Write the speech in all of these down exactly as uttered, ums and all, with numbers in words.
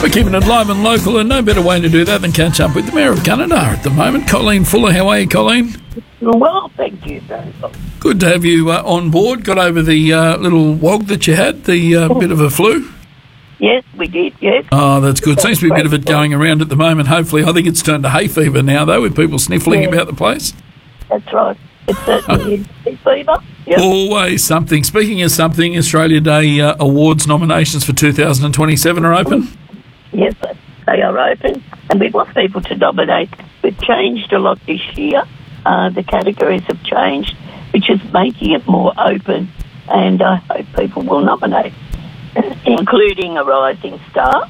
We're keeping it live and local, and no better way to do that than catch up with the Mayor of Gunnedah at the moment, Colleen Fuller. How are you, Colleen? Well, thank you very much. Good to have you uh, on board. Got over the uh, little wog that you had, the uh, bit of a flu? Yes, we did, yes. Oh, that's good. Seems to be a bit of it going around at the moment. Hopefully, I think it's turned to hay fever now, though, with people sniffling Yeah. about the place. That's right. It's certainly is hay fever. Yep. Always something. Speaking of something, Australia Day uh, Awards nominations for two thousand twenty-seven are open. Yes, they are open, and we want people to nominate. We've changed a lot this year. Uh, the categories have changed, which is making it more open, and I hope people will nominate, including a Rising Star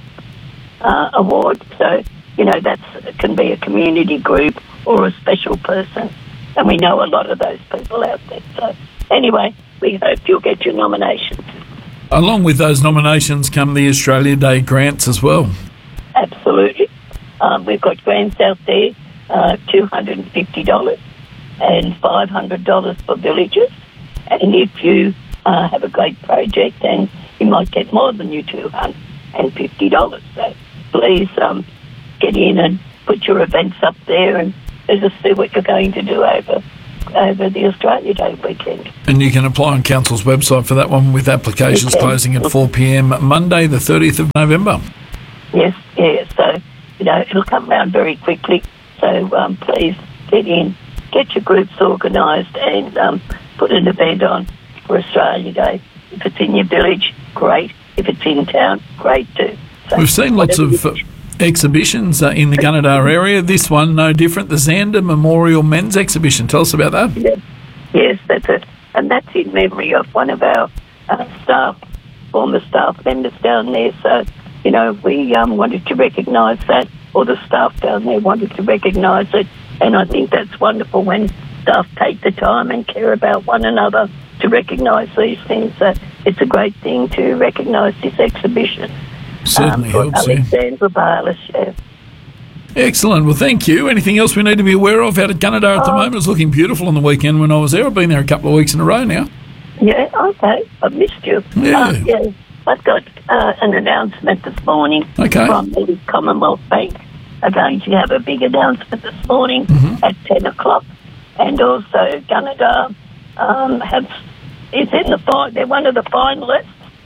uh, award. So, you know, that can be a community group or a special person, and we know a lot of those people out there. So, anyway, we hope you'll get your nominations. Along with those nominations come the Australia Day grants as well. Absolutely. Um, we've got grants out there, uh, two hundred fifty dollars and five hundred dollars for villages. And if you uh, have a great project, then you might get more than your two hundred fifty dollars. So please um, get in and put your events up there and let us see what you're going to do over over the Australia Day weekend. And you can apply on Council's website for that one, with applications closing at four p.m. Monday the thirtieth of November. Yes, yes. So, you know, it'll come round very quickly. So um, please get in, get your groups organised and um, put an event on for Australia Day. If it's in your village, great. If it's in town, great too. So, We've seen lots of uh, exhibitions uh, in the Gunnedah area. This one, no different, the Zander Memorial Men's Exhibition. Tell us about that. Yes, yes, that's it. And that's in memory of one of our uh, staff, former staff members down there. So, you know, we um, wanted to recognise that, or the staff down there wanted to recognise it. And I think that's wonderful when staff take the time and care about one another to recognise these things. So it's a great thing to recognise this exhibition. Certainly um, helps, yeah. Alexandra Barlis, yeah. Excellent. Well, thank you. Anything else we need to be aware of out at Gunnedah at the Oh. moment? It's looking beautiful on the weekend when I was there. I've been there a couple of weeks in a row now. Yeah, okay. I missed you. Yeah. Uh, yeah. I've got uh, an announcement this morning Okay. from the Commonwealth Bank. Are going to have a big announcement this morning Mm-hmm. at ten o'clock. And also Gunnedah um, have, is in the fi- they're one of the finalists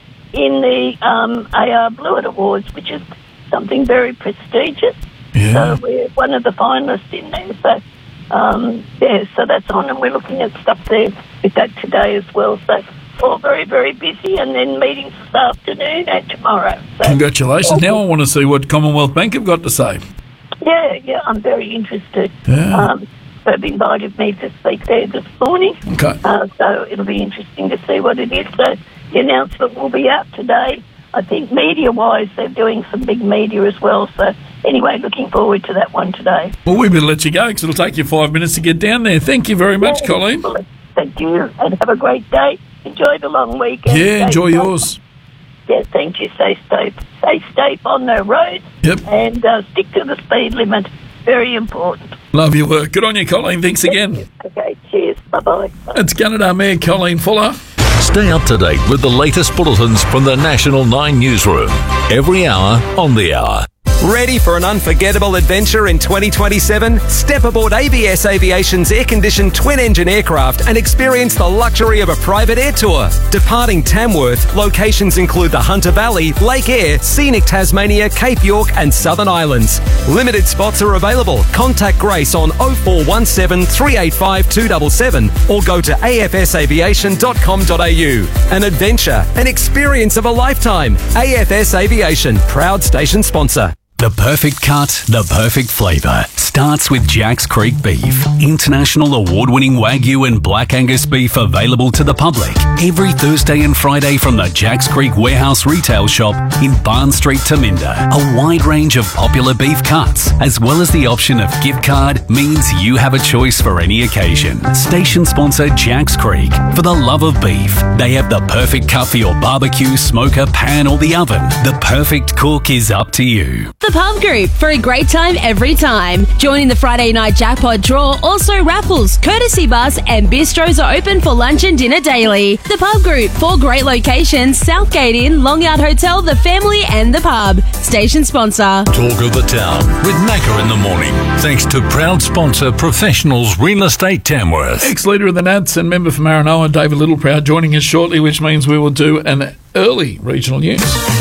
in the um, A R Blewett Awards, which is something very prestigious. Yeah. So we're one of the finalists in there. So, um, yeah, so that's on, and we're looking at stuff there with that today as well. So, all very, very busy, and then meetings this afternoon and tomorrow. So, Congratulations. Now I want to see what Commonwealth Bank have got to say. yeah, yeah, I'm very interested. Yeah. Um, they've invited me to speak there this morning. Okay. Uh, so it'll be interesting to see what it is. So the announcement will be out today. I think media-wise, they're doing some big media as well. So anyway, looking forward to that one today. Well, we better let you go because it'll take you five minutes to get down there. Thank you very much, Yeah, Colleen. Thank you, and have a great day. Enjoy the long weekend. Yeah, Stay enjoy safe. yours. Yeah, thank you. Stay safe. Stay safe on the road. Yep. And uh, stick to the speed limit. Very important. Love your work. Good on you, Colleen. Thanks again. Okay, cheers. Bye-bye. It's Gunnedah Mayor Colleen Fuller. Stay up to date with the latest bulletins from the National nine Newsroom. Every hour on the hour. Ready for an unforgettable adventure in twenty twenty-seven? Step aboard A B S Aviation's air-conditioned twin-engine aircraft and experience the luxury of a private air tour. Departing Tamworth, locations include the Hunter Valley, Lake Eyre, scenic Tasmania, Cape York and Southern Islands. Limited spots are available. Contact Grace on oh four one seven, three eight five, two seven seven or go to a f s aviation dot com dot a u. An adventure, an experience of a lifetime. A F S Aviation, proud station sponsor. The perfect cut, the perfect flavour. Starts with Jack's Creek Beef. International award-winning Wagyu and Black Angus beef available to the public every Thursday and Friday from the Jack's Creek Warehouse retail shop in Barn Street, Taminda. A wide range of popular beef cuts, as well as the option of gift card, means you have a choice for any occasion. Station sponsor Jack's Creek. For the love of beef, they have the perfect cut for your barbecue, smoker, pan or the oven. The perfect cook is up to you. The Pub Group, for a great time every time. Joining the Friday night jackpot draw, also raffles, courtesy bus and bistros are open for lunch and dinner daily. The Pub Group, four great locations, Southgate Inn, Long Yard Hotel, The Family and The Pub. Station sponsor. Talk of the Town with Macca in the morning. Thanks to proud sponsor Professionals Real Estate Tamworth. Ex-leader of the Nats and member for Maranoa, David Littleproud, joining us shortly, which means we will do an early regional news.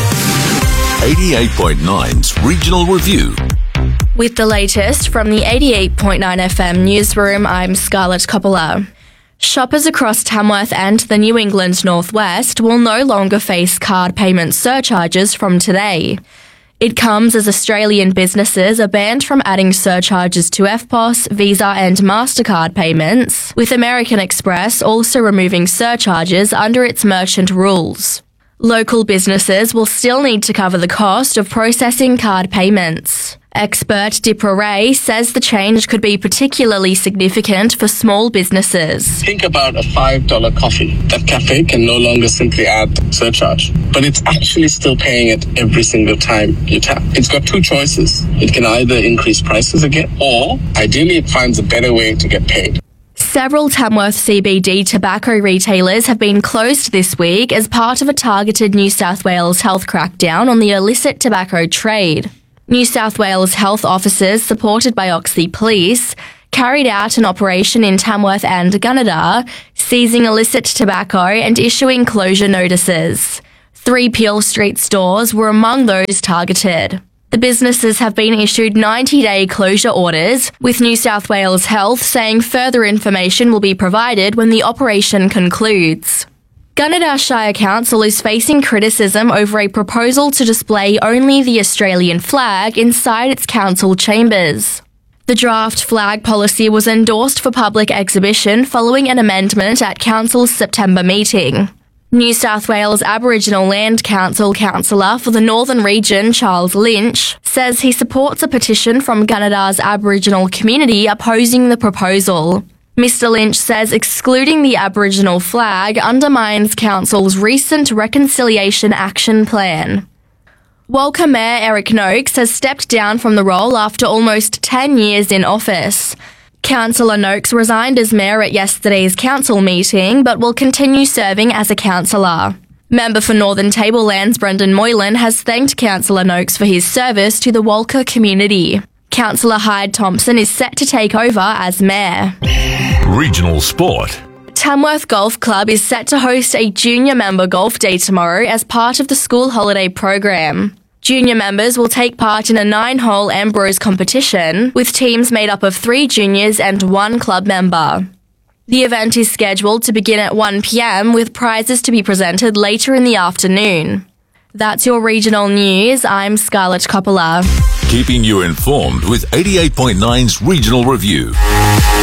eighty-eight point nine's Regional Review. With the latest from the eighty-eight point nine F M newsroom, I'm Scarlett Coppola. Shoppers across Tamworth and the New England Northwest will no longer face card payment surcharges from today. It comes as Australian businesses are banned from adding surcharges to F P O S, Visa and MasterCard payments, with American Express also removing surcharges under its merchant rules. Local businesses will still need to cover the cost of processing card payments. Expert Dipra Ray says the change could be particularly significant for small businesses. Think about a five dollar coffee. That cafe can no longer simply add surcharge, but it's actually still paying it every single time you tap. It's got two choices. It can either increase prices again, or ideally it finds a better way to get paid. Several Tamworth C B D tobacco retailers have been closed this week as part of a targeted New South Wales health crackdown on the illicit tobacco trade. New South Wales health officers, supported by Oxley Police, carried out an operation in Tamworth and Gunnedah, seizing illicit tobacco and issuing closure notices. Three Peel Street stores were among those targeted. The businesses have been issued ninety-day closure orders, with New South Wales Health saying further information will be provided when the operation concludes. Gunnedah Shire Council is facing criticism over a proposal to display only the Australian flag inside its council chambers. The draft flag policy was endorsed for public exhibition following an amendment at Council's September meeting. New South Wales Aboriginal Land Council councillor for the Northern Region, Charles Lynch, says he supports a petition from Gunnedah's Aboriginal community opposing the proposal. Mister Lynch says excluding the Aboriginal flag undermines Council's recent Reconciliation Action Plan. Walker Mayor Eric Noakes has stepped down from the role after almost ten years in office. Councillor Noakes resigned as mayor at yesterday's council meeting, but will continue serving as a councillor. Member for Northern Tablelands Brendan Moylan has thanked Councillor Noakes for his service to the Walker community. Councillor Hyde Thompson is set to take over as mayor. Regional Sport. Tamworth Golf Club is set to host a junior member golf day tomorrow as part of the school holiday program. Junior members will take part in a nine-hole Ambrose competition, with teams made up of three juniors and one club member. The event is scheduled to begin at one p m, with prizes to be presented later in the afternoon. That's your regional news. I'm Scarlett Coppola. Keeping you informed with eighty-eight point nine's Regional Review.